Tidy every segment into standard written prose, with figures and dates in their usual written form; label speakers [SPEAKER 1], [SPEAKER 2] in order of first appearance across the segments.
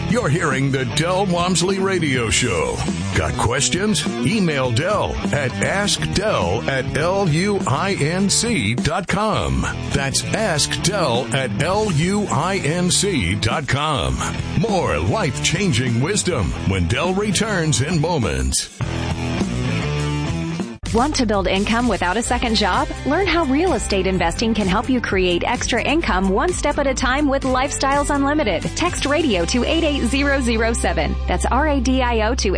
[SPEAKER 1] You're hearing the Del Walmsley Radio Show. Got questions? Email Del at askdel@luinc.com. That's askdel@luinc.com. More life-changing wisdom when Del returns in moments.
[SPEAKER 2] Want to build income without a second job? Learn how real estate investing can help you create extra income one step at a time with Lifestyles Unlimited. Text radio to 88007. That's RADIO to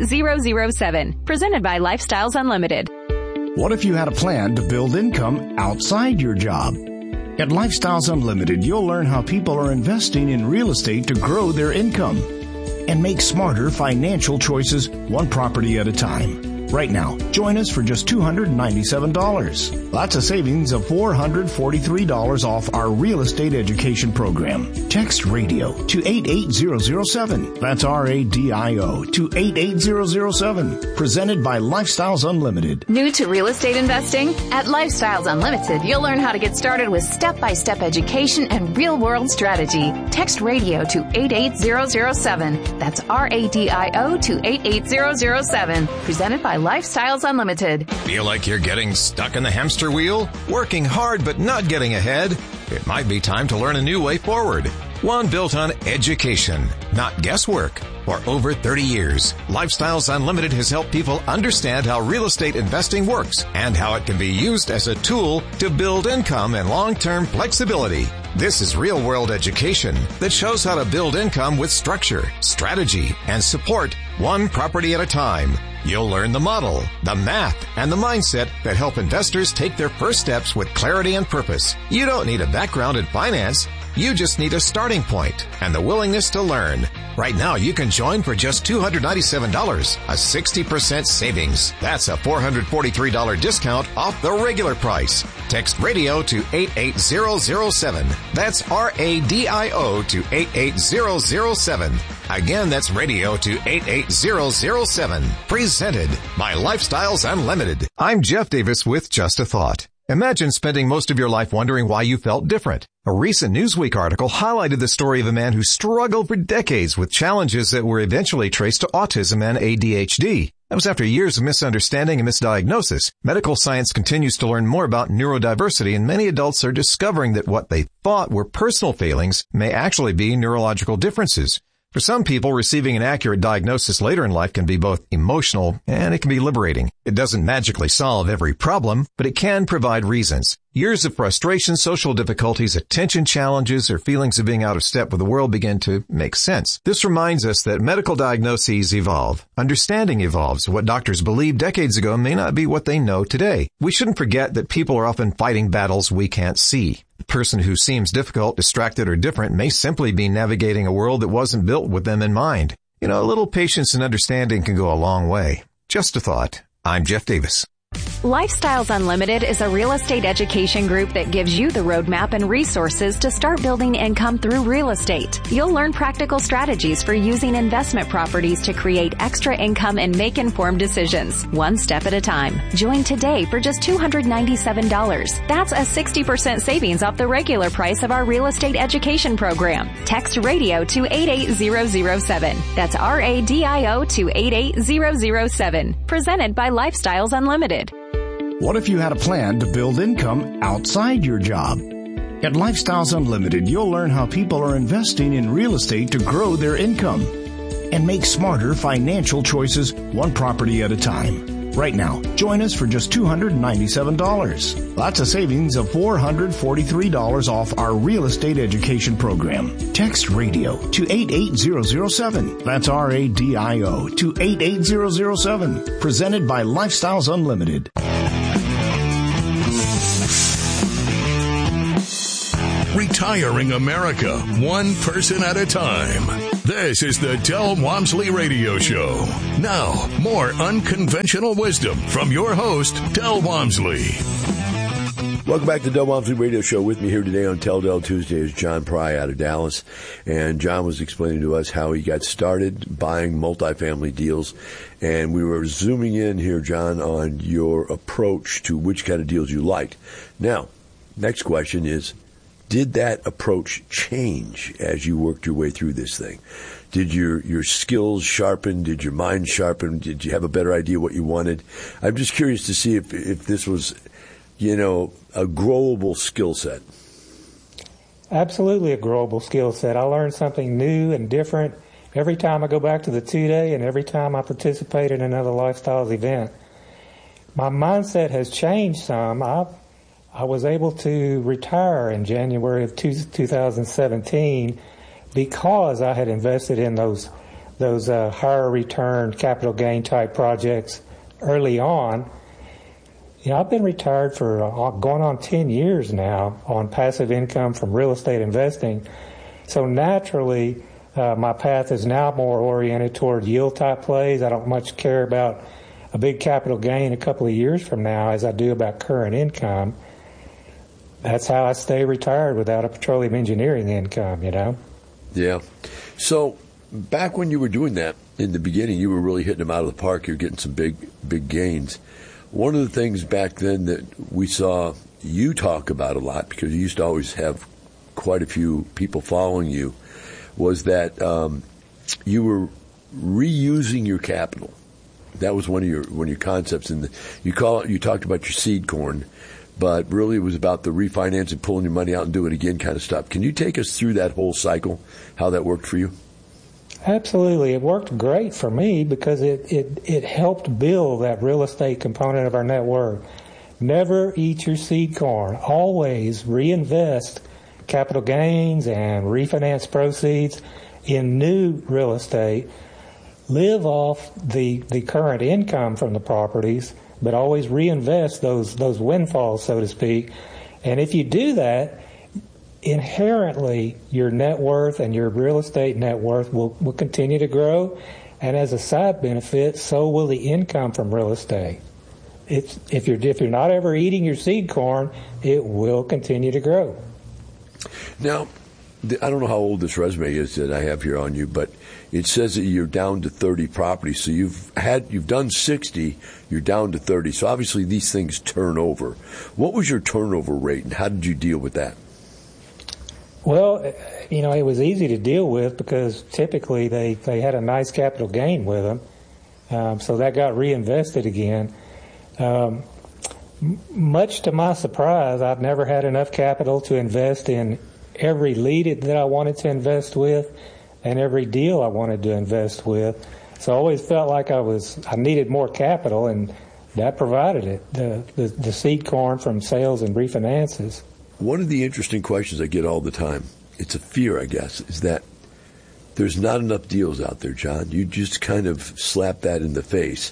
[SPEAKER 2] 88007. Presented by Lifestyles Unlimited.
[SPEAKER 3] What if you had a plan to build income outside your job? At Lifestyles Unlimited, you'll learn how people are investing in real estate to grow their income and make smarter financial choices one property at a time. Right now, join us for just $297. That's a savings of $443 off our real estate education program. Text radio to 88007. That's RADIO to 88007. Presented by Lifestyles Unlimited.
[SPEAKER 4] New to real estate investing? At Lifestyles Unlimited, you'll learn how to get started with step-by-step education and real-world strategy. Text radio to 88007. That's RADIO to 88007. Presented by Lifestyles Unlimited.
[SPEAKER 5] Feel like you're getting stuck in the hamster wheel? Working hard but not getting ahead? It might be time to learn a new way forward. One built on education, not guesswork. For over 30 years, Lifestyles Unlimited has helped people understand how real estate investing works and how it can be used as a tool to build income and long-term flexibility. This is real-world education that shows how to build income with structure, strategy, and support one property at a time. You'll learn the model, the math, and the mindset that help investors take their first steps with clarity and purpose. You don't need a background in finance. You just need a starting point and the willingness to learn. Right now, you can join for just $297, a 60% savings. That's a $443 discount off the regular price. Text radio to 88007. That's RADIO to 88007. Again, that's radio to 88007. Presented by Lifestyles Unlimited. I'm Jeff Davis with Just a Thought. Imagine spending most of your life wondering why you felt different. A recent Newsweek article highlighted the story of a man who struggled for decades with challenges that were eventually traced to autism and ADHD. That was after years of misunderstanding and misdiagnosis. Medical science continues to learn more about neurodiversity, and many adults are discovering that what they thought were personal failings may actually be neurological differences. For some people, receiving an accurate diagnosis later in life can be both emotional and it can be liberating. It doesn't magically solve every problem, but it can provide reasons. Years of frustration, social difficulties, attention challenges, or feelings of being out of step with the world begin to make sense. This reminds us that medical diagnoses evolve. Understanding evolves. What doctors believed decades ago may not be what they know today. We shouldn't forget that people are often fighting battles we can't see. The person who seems difficult, distracted, or different may simply be navigating a world that wasn't built with them in mind. You know, a little patience and understanding can go a long way. Just a thought. I'm Jeff Davis.
[SPEAKER 2] Lifestyles Unlimited is a real estate education group that gives you the roadmap and resources to start building income through real estate. You'll learn practical strategies for using investment properties to create extra income and make informed decisions, one step at a time. Join today for just $297. That's a 60% savings off the regular price of our real estate education program. Text radio to 88007. That's RADIO to 88007. Presented by Lifestyles Unlimited.
[SPEAKER 3] What if you had a plan to build income outside your job? At Lifestyles Unlimited, you'll learn how people are investing in real estate to grow their income and make smarter financial choices one property at a time. Right now, join us for just $297. That's a savings of $443 off our real estate education program. Text radio to 88007. That's RADIO to 88007. Presented by Lifestyles Unlimited.
[SPEAKER 1] Retiring America, one person at a time. This is the Del Walmsley Radio Show. Now, more unconventional wisdom from your host, Del Walmsley.
[SPEAKER 6] Welcome back to the Del Walmsley Radio Show. With me here today on Tell Del Tuesday is John Pry out of Dallas. And John was explaining to us how he got started buying multifamily deals. And we were zooming in here, John, on your approach to which kind of deals you liked. Now, next question is, Did that approach change as you worked your way through this thing? Did your skills sharpen? Did your mind sharpen? Did you have a better idea what you wanted? I'm just curious to see if this was, a growable skill set.
[SPEAKER 7] Absolutely a growable skill set. I learned something new and different every time I go back to the 2-day and every time I participate in another Lifestyles event. My mindset has changed some. I was able to retire in January of 2017 because I had invested in those higher return capital gain type projects early on. I've been retired for going on 10 years now on passive income from real estate investing. So naturally, my path is now more oriented toward yield type plays. I don't much care about a big capital gain a couple of years from now as I do about current income. That's how I stay retired without a petroleum engineering income,
[SPEAKER 6] Yeah. So back when you were doing that in the beginning, you were really hitting them out of the park. You're getting some big gains. One of the things back then that we saw you talk about a lot, because you used to always have quite a few people following you, was that you were reusing your capital. That was one of your concepts. You talked about your seed corn, but really it was about the refinancing, pulling your money out and doing it again kind of stuff. Can you take us through that whole cycle, how that worked for you?
[SPEAKER 7] Absolutely. It worked great for me because it helped build that real estate component of our net worth. Never eat your seed corn. Always reinvest capital gains and refinance proceeds in new real estate. Live off the current income from the properties, but always reinvest those windfalls, so to speak. And if you do that, inherently your net worth and your real estate net worth will continue to grow. And as a side benefit, so will the income from real estate. If you're not ever eating your seed corn, it will continue to grow.
[SPEAKER 6] Now, I don't know how old this resume is that I have here on you, but it says that you're down to 30 properties. So you've done 60, you're down to 30. So obviously these things turn over. What was your turnover rate, and how did you deal with that?
[SPEAKER 7] Well, it was easy to deal with because typically they had a nice capital gain with them. So that got reinvested again. Much to my surprise, I've never had enough capital to invest in every lead that I wanted to invest with and every deal I wanted to invest with. So I always felt like I needed more capital, and that provided it, the seed corn from sales and refinances.
[SPEAKER 6] One of the interesting questions I get all the time, it's a fear, I guess, is that there's not enough deals out there, John. You just kind of slap that in the face.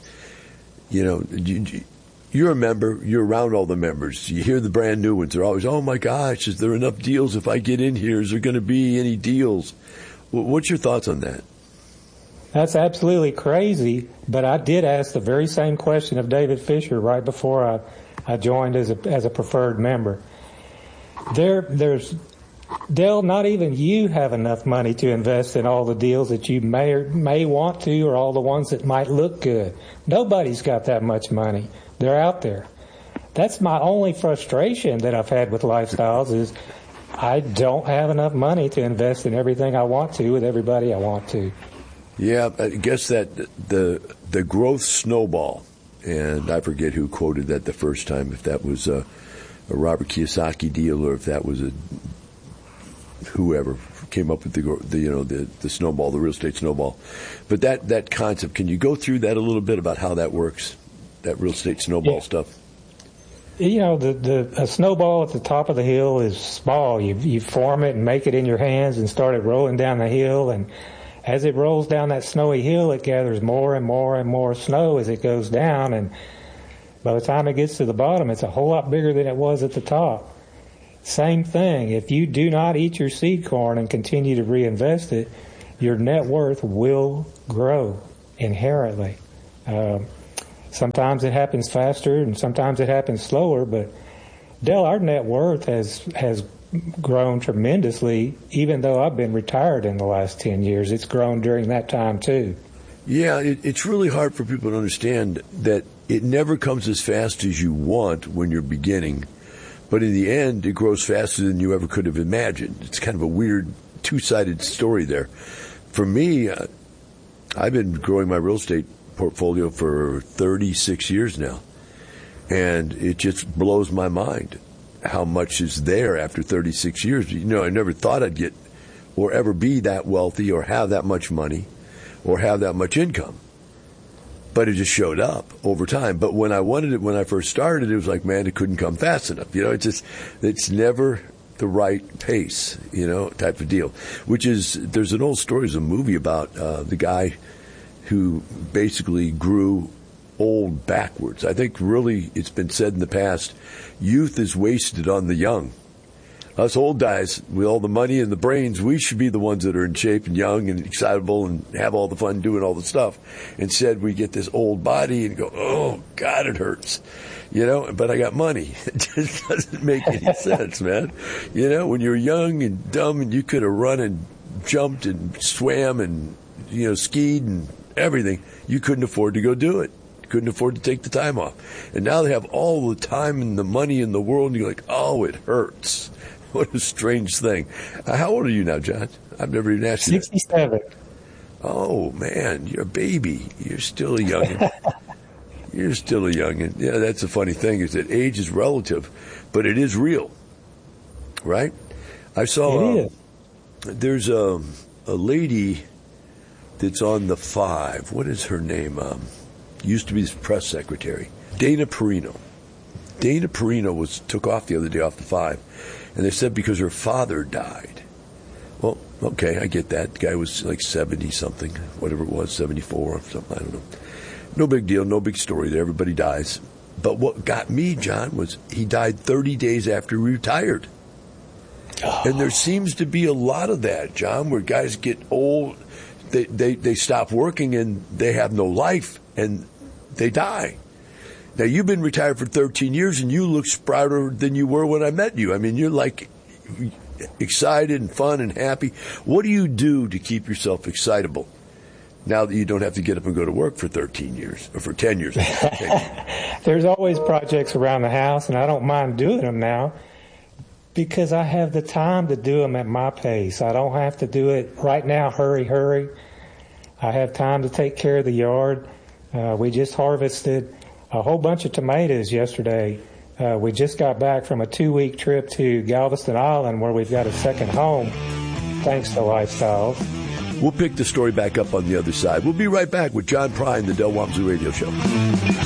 [SPEAKER 6] You're a member. You're around all the members. You hear the brand new ones. They're always, oh, my gosh, is there enough deals if I get in here? Is there going to be any deals? What's your thoughts on that?
[SPEAKER 7] That's absolutely crazy, but I did ask the very same question of David Fisher right before I joined as a preferred member. Dale, not even you have enough money to invest in all the deals that you may want to, or all the ones that might look good. Nobody's got that much money. They're out there. That's my only frustration that I've had with Lifestyles is I don't have enough money to invest in everything I want to with everybody I want to.
[SPEAKER 6] Yeah, I guess that the growth snowball, and I forget who quoted that the first time, if that was a Robert Kiyosaki deal or if that was whoever came up with the snowball, the real estate snowball. But that concept, can you go through that a little bit about how that works, that real estate snowball stuff?
[SPEAKER 7] A snowball at the top of the hill is small. You form it and make it in your hands and start it rolling down the hill, and as it rolls down that snowy hill, it gathers more and more and more snow as it goes down, and by the time it gets to the bottom, it's a whole lot bigger than it was at the top. Same thing. If you do not eat your seed corn and continue to reinvest it, your net worth will grow inherently. Sometimes it happens faster and sometimes it happens slower, but Dale, our net worth has grown tremendously, even though I've been retired in the last 10 years. It's grown during that time too.
[SPEAKER 6] Yeah, it's really hard for people to understand that it never comes as fast as you want when you're beginning, But in the end, it grows faster than you ever could have imagined. It's kind of a weird two-sided story there. For me, I've been growing my real estate portfolio for 36 years now. And it just blows my mind how much is there after 36 years. You know, I never thought I'd get or ever be that wealthy or have that much money or have that much income. But it just showed up over time. But when I wanted it, when I first started, it was like, man, it couldn't come fast enough. You know, it's never the right pace, you know, type of deal. Which is, there's an old story, there's a movie about the guy who basically grew old backwards. I think really it's been said in the past, youth is wasted on the young. Us old guys with all the money and the brains, we should be the ones that are in shape and young and excitable and have all the fun doing all the stuff. Instead, we get this old body and go, oh, God, it hurts. You know, but I got money. It just doesn't make any sense, man. You know, when you're young and dumb and you could have run and jumped and swam and, you know, skied and everything, you couldn't afford to go do it. Couldn't afford to take the time off. And now they have all the time and the money in the world, and you're like, oh, it hurts. What a strange thing. How old are you now, John? I've never even asked you
[SPEAKER 7] 67.
[SPEAKER 6] That. Oh, man, you're a baby. You're still a youngin'. You're still a youngin'. Yeah, that's the funny thing is that age is relative, but it is real, right? I saw there's a lady that's on the 5. What is her name? Used to be the press secretary, Dana Perino. Dana Perino took off the other day off the 5, and they said because her father died. Well, okay, I get that. The guy was like 70-something, whatever it was, 74 or something, I don't know. No big deal, no big story there. Everybody dies. But what got me, John, was he died 30 days after he retired. Oh. And there seems to be a lot of that, John, where guys get old, they stop working and they have no life, and they die. Now, you've been retired for 13 years, and you look sprouter than you were when I met you. I mean, you're like excited and fun and happy. What do you do to keep yourself excitable now that you don't have to get up and go to work for 13 years or for 10 years?
[SPEAKER 7] There's always projects around the house, and I don't mind doing them now because I have the time to do them at my pace. I don't have to do it right now, hurry. I have time to take care of the yard. We just harvested a whole bunch of tomatoes yesterday. We just got back from a 2-week trip to Galveston Island where we've got a second home thanks to Lifestyles.
[SPEAKER 6] We'll pick the story back up on the other side. We'll be right back with John Pry and the Del Walmsley Radio Show.